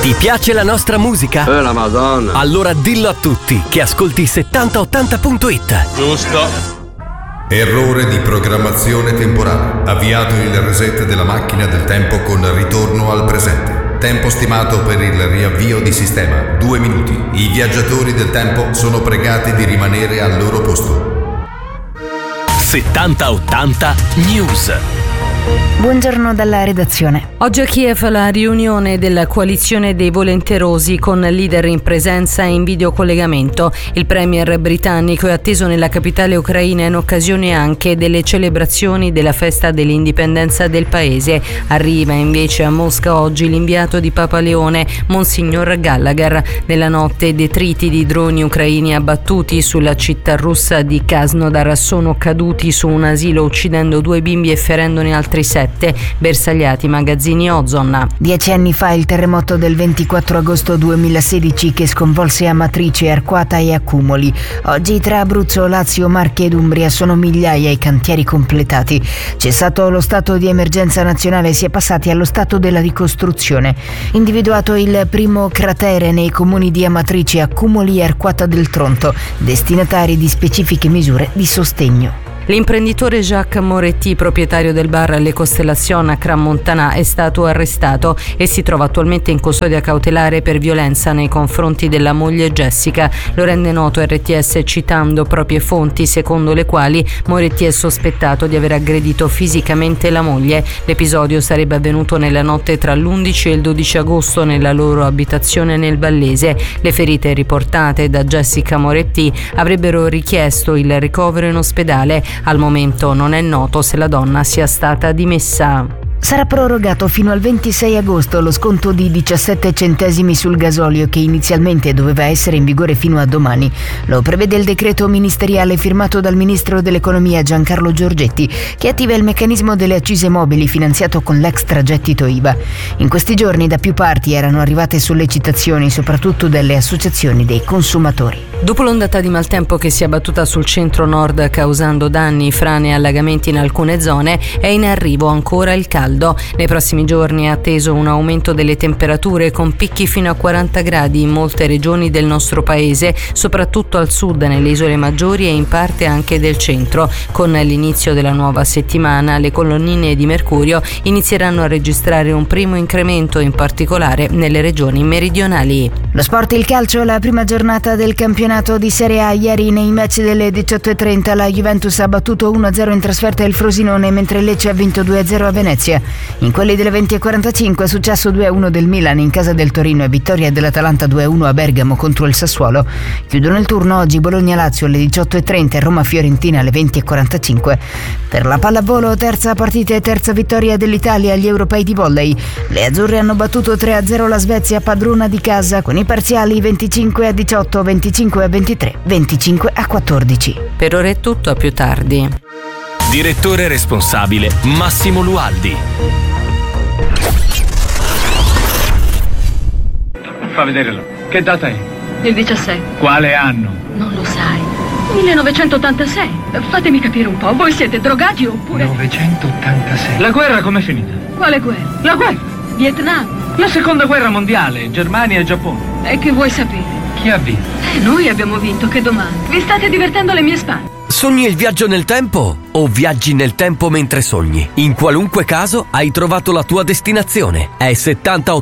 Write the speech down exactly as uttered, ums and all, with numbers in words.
Ti piace la nostra musica? Eh, la Madonna! Allora dillo a tutti che ascolti settanta ottanta punto it. Giusto. Errore di programmazione temporale. Avviato il reset della macchina del tempo con ritorno al presente. Tempo stimato per il riavvio di sistema, due minuti. I viaggiatori del tempo sono pregati di rimanere al loro posto. settanta ottanta News. Buongiorno dalla redazione. Oggi a Kiev la riunione della coalizione dei volenterosi con leader in presenza e in videocollegamento. Il premier britannico è atteso nella capitale ucraina in occasione anche delle celebrazioni della festa dell'indipendenza del paese. Arriva invece a Mosca oggi l'inviato di Papa Leone, Monsignor Gallagher. Nella notte detriti di droni ucraini abbattuti sulla città russa di Krasnodar sono caduti su un asilo uccidendo due bimbi e ferendone altri sette, bersagliati magazzini Ozon. Dieci anni fa il terremoto del ventiquattro agosto duemilasedici che sconvolse Amatrice, Arquata e Accumoli. Oggi tra Abruzzo, Lazio, Marche ed Umbria sono migliaia i cantieri completati. Cessato lo stato di emergenza nazionale, si è passati allo stato della ricostruzione. Individuato il primo cratere nei comuni di Amatrice, Accumoli e Arquata del Tronto, destinatari di specifiche misure di sostegno. L'imprenditore Jacques Moretti, proprietario del bar Le Constellation a Crans-Montana, è stato arrestato e si trova attualmente in custodia cautelare per violenza nei confronti della moglie Jessica. Lo rende noto R T S citando proprie fonti secondo le quali Moretti è sospettato di aver aggredito fisicamente la moglie. L'episodio sarebbe avvenuto nella notte tra l'undici e il dodici agosto nella loro abitazione nel Vallese. Le ferite riportate da Jessica Moretti avrebbero richiesto il ricovero in ospedale. Al momento non è noto se la donna sia stata dimessa. Sarà prorogato fino al ventisei agosto lo sconto di diciassette centesimi sul gasolio che inizialmente doveva essere in vigore fino a domani. Lo prevede il decreto ministeriale firmato dal ministro dell'economia Giancarlo Giorgetti, che attiva il meccanismo delle accise mobili finanziato con l'extragettito I V A. In questi giorni da più parti erano arrivate sollecitazioni, soprattutto dalle associazioni dei consumatori. Dopo l'ondata di maltempo che si è abbattuta sul centro-nord causando danni, frane e allagamenti in alcune zone, è in arrivo ancora il caldo. Nei prossimi giorni è atteso un aumento delle temperature con picchi fino a quaranta gradi in molte regioni del nostro paese, soprattutto al sud, nelle isole maggiori e in parte anche del centro. Con l'inizio della nuova settimana le colonnine di mercurio inizieranno a registrare un primo incremento, in particolare nelle regioni meridionali. Lo sport, il calcio, la prima giornata del campionato di Serie A. Ieri nei match delle diciotto e trenta la Juventus ha battuto uno a zero in trasferta il Frosinone, mentre Lecce ha vinto due a zero a Venezia. In quelli delle venti e quarantacinque è successo due a uno del Milan in casa del Torino e vittoria dell'Atalanta due a uno a Bergamo contro il Sassuolo. Chiudono il turno oggi Bologna-Lazio alle diciotto e trenta e Roma-Fiorentina alle venti e quarantacinque. Per la pallavolo, terza partita e terza vittoria dell'Italia agli europei di volley. Le azzurre hanno battuto tre a zero la Svezia, padrona di casa, con i parziali venticinque a diciotto, venticinque a ventitré, venticinque a quattordici. Per ora è tutto, a più tardi. Direttore responsabile Massimo Lualdi. Fa vederlo. Che data è? Il diciassette. Quale anno? Non lo sai. millenovecentottantasei. Fatemi capire un po', voi siete drogati oppure... novecentottantasei. La guerra com'è finita? Quale guerra? La guerra! Vietnam. La seconda guerra mondiale, Germania e Giappone. E che vuoi sapere? Chi ha vinto? Eh, noi abbiamo vinto, che domani. Vi state divertendo alle mie spalle. Sogni il viaggio nel tempo o viaggi nel tempo mentre sogni? In qualunque caso hai trovato la tua destinazione. È settanta